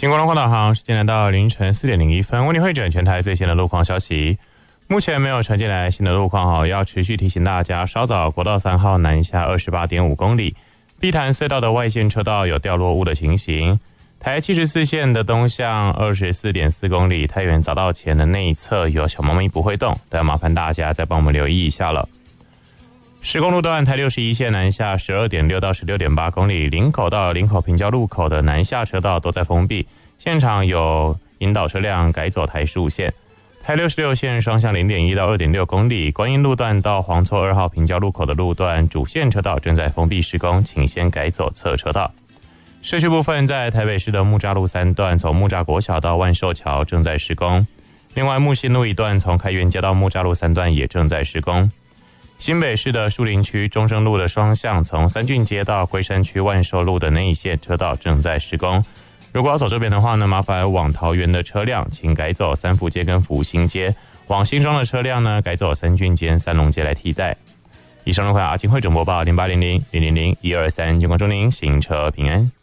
经过龙广导航，时间来到凌晨4点01分，为您汇整全台最新的路况消息。目前没有传进来新的路况，要持续提醒大家，稍早国道3号南下28.5公里，碧潭隧道的外线车道有掉落物的情形。台74线的东向24.4公里，太原匝道前的内侧有小猫咪不会动，但麻烦大家再帮我们留意一下了。10公路段台61线南下12.6到16.8公里，林口到林口平交路口的南下车道都在封闭，现场有引导车辆改走台15线。台66线双向0.1到2.6公里，观音路段到黄厝2号平交路口的路段主线车道正在封闭施工，请先改走侧车道。社区部分，在台北市的木栅路3段从木栅国小到万寿桥正在施工，另外木信路一段从开元街到木栅路3段也正在施工。新北市的树林区中正路的双向从三郡街到龟山区万寿路的内线车道正在施工。如果要走这边的话呢，麻烦往桃园的车辆请改走三福街跟福兴街，往新庄的车辆呢改走三郡街、三龙街来替代。以上的话，阿金汇总播报0800000123，监管祝您行车平安。